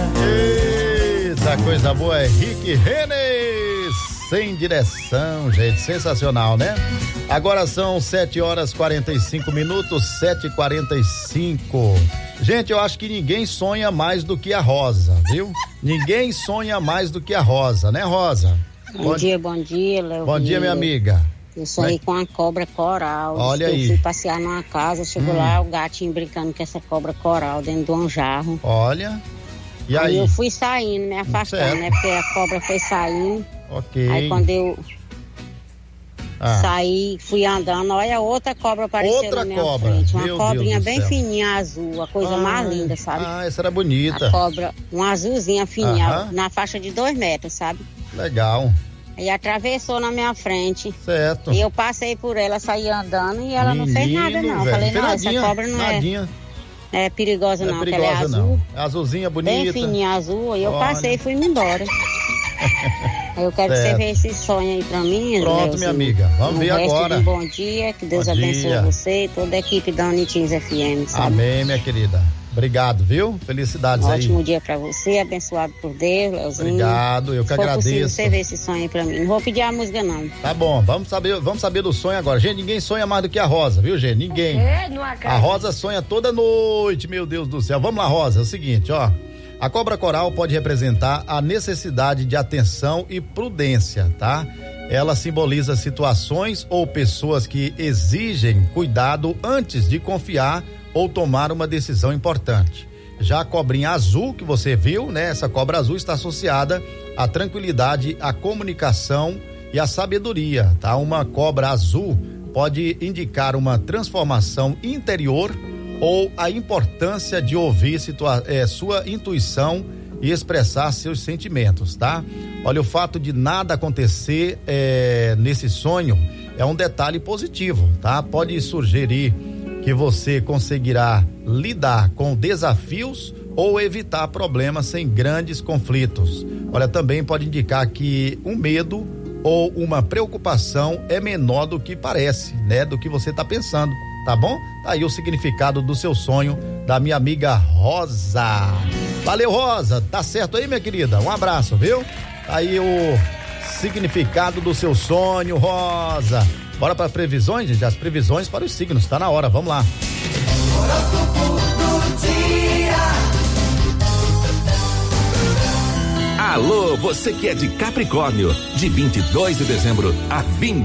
Eita, coisa boa, é Rick Renner, Sem Direção, gente, sensacional, né? Agora são 7h45, 7h45. Gente, eu acho que ninguém sonha mais do que a Rosa, viu? Ninguém sonha mais do que a Rosa, né, Rosa? Bom dia, Léo. Bom dia, minha amiga. Eu sonhei com a cobra coral. Olha aí. Eu fui passear numa casa, chegou lá, o gatinho brincando com essa cobra coral dentro de um jarro. Olha. E aí? Eu fui saindo, me afastando, certo, né? Porque a cobra foi saindo. Ok. Aí quando eu saí, fui andando, olha, outra cobra apareceu na minha frente. Uma cobrinha bem fininha, azul, a coisa mais linda, sabe? Essa era bonita. A cobra, uma azulzinha fininha, na faixa de 2 metros, sabe? Legal. E atravessou na minha frente. Certo. E eu passei por ela, saí andando e ela não fez nada, não. Velho. Falei, não, nadinha, essa cobra não é perigosa, não, porque ela é azul. Não. Azulzinha bonita. Bem fininha, azul. E eu passei e fui embora. Eu quero que você veja esse sonho aí pra mim. Pronto, minha amiga. Vamos ver agora. Bom dia, que Deus abençoe você e toda a equipe da Unitins FM, sabe? Amém, minha querida. Obrigado, viu? Felicidades aí. Ótimo dia pra você, abençoado por Deus, Leozinho. Obrigado, eu que agradeço. Possível, você ver esse sonho aí pra mim. Não vou pedir a música, não. Tá bom, vamos saber do sonho agora. Gente, ninguém sonha mais do que a Rosa, viu, gente? Ninguém. A Rosa sonha toda noite, meu Deus do céu. Vamos lá, Rosa, é o seguinte, ó. A cobra coral pode representar a necessidade de atenção e prudência, tá? Ela simboliza situações ou pessoas que exigem cuidado antes de confiar ou tomar uma decisão importante. Já a cobrinha azul que você viu, né? Essa cobra azul está associada à tranquilidade, à comunicação e à sabedoria, tá? Uma cobra azul pode indicar uma transformação interior ou a importância de ouvir sua intuição e expressar seus sentimentos, tá? Olha, o fato de nada acontecer nesse sonho é um detalhe positivo, tá? Pode sugerir que você conseguirá lidar com desafios ou evitar problemas sem grandes conflitos. Olha, também pode indicar que um medo ou uma preocupação é menor do que parece, né? Do que você está pensando, tá bom? Tá aí o significado do seu sonho da minha amiga Rosa. Valeu, Rosa, tá certo aí, minha querida? Um abraço, viu? Tá aí o significado do seu sonho, Rosa. Bora para previsões, gente? As previsões para os signos, tá na hora, vamos lá. Horóscopo do dia. Alô, você que é de Capricórnio, de 22 de dezembro a 20